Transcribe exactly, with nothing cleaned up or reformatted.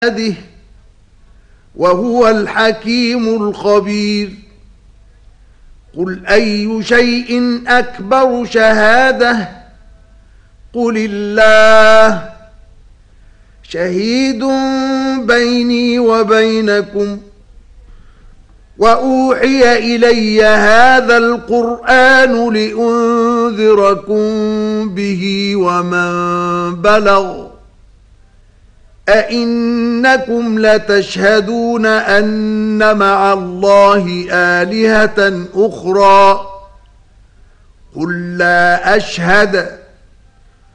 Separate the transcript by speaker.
Speaker 1: عباده وهو الحكيم الخبير. قل أي شيء أكبر شهادة قل الله شهيد بيني وبينكم وأوحي إلي هذا القرآن لأنذركم به ومن بلغ أئنكم لتشهدون أن مع الله آلهة أخرى قل لا أشهد